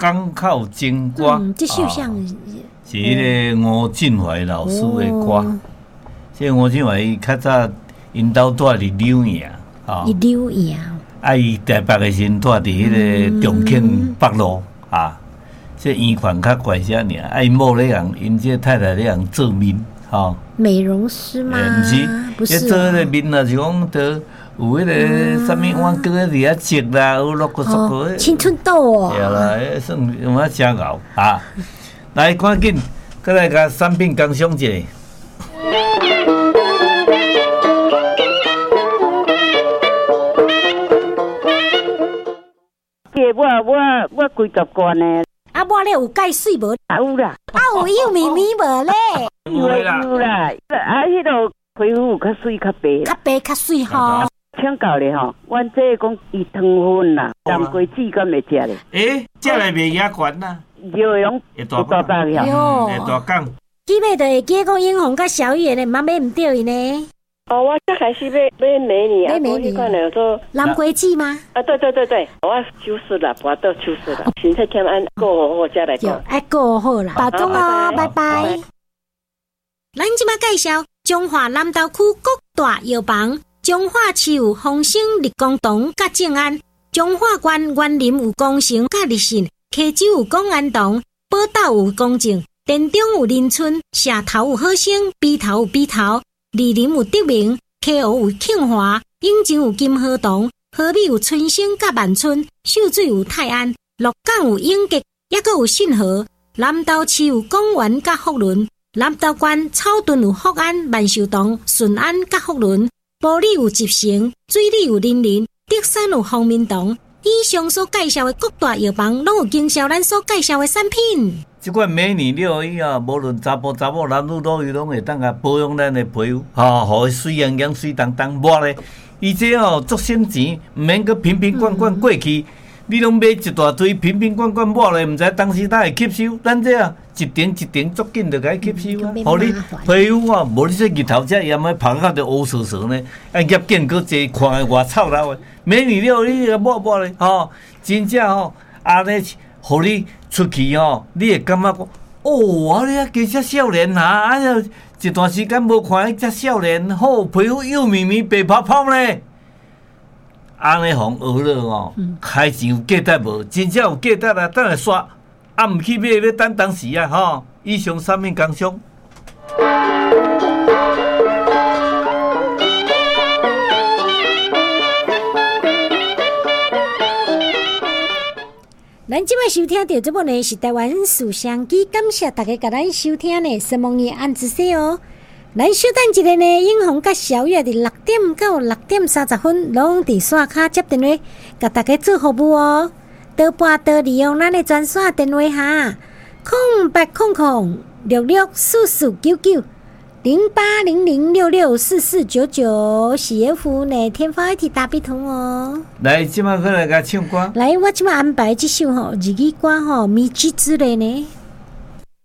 港口情歌， 这首像是迄个吴振怀老师的歌。这吴振怀伊较早因兜住伫柳营， 柳营， 伊台北的时住伫迄个重庆北路啊。这圆款较怪些尔，因某咧人，因这太太咧人做面， 美容师吗？ 不是，做迄个面啊，是讲得有迄个啥物碗糕伫遐折啦，有落个缩个。 青春痘哦。 对啦，算用啊真熬啊！来，赶紧，再来甲产品工商一下。 我几十罐呢。 我咧有介水无？ 有啦。 有幼咪咪无咧？ 有啦。迄落皮肤较水较白。 较白较水吼。 请教咧吼，阮这讲伊汤粉啦，淡瓜子敢会食咧？ 食来袂野悬呐。 有用会大包呀， 会大港。 记尾就会记讲英雄甲小雨咧，嘛买唔到伊呢。 我最开始买美女啊，那款叫做蓝龟子吗？ 对，我手术了，我都手术了，身体欠安过好再来讲。 过好啦，保重哦，拜拜。咱即马介绍中华南投区各大药房，中华市有丰兴立功堂甲正安，中华县园林有工程甲立信，溪州有公安堂，宝岛有公正，田中有林村，社头有好生，鼻头有鼻头。梨林有德明，溪湖有庆华，永靖有金河堂，河美有春生甲万春，秀水有泰安，鹿港有永吉，也阁有信和。南投市有公园甲福伦，南投县草屯有福安、万寿堂、顺安甲福伦，埔里有集成，水里有林林，德山有方明堂。以上所介绍的各大药房，拢有经销咱所介绍的产品。 即款美女料伊无论查甫男女老幼拢会当甲保养咱的皮肤，互伊水莹莹、水当当抹咧。伊这足省钱，毋免阁瓶瓶罐罐过去，你拢买一大堆瓶瓶罐罐抹咧，毋知当时哪会吸收。咱这一点一点足紧就甲伊吸收啊，互你皮肤无你说日头遮炎啊，晒到就乌索索呢，业见阁济，看个外臭老的。美女料你抹咧，真正安尼，互你。出去你会感觉讲，你啊加遮少年啊，一段时间无看遮少年，好皮肤幼绵绵、白泡泡呢。安尼互学了开钱有价值无？真正有价值啊！等下刷，毋去买要等当时啊，以上产品工商。 咱即摆收听到这部呢是台湾树香机，感谢大家甲咱收听呢，希望伊按一说哦。咱小等一个呢，英雄甲小月伫6点到6点30分，拢伫线卡接电话，甲大家做服务哦。多拨多利用咱的专线电话哈，0800664499。0800664499是要付呢天发一体大笔通哦。 来，即马过来甲唱歌。 来，我即马安排这首日语歌米之之类呢。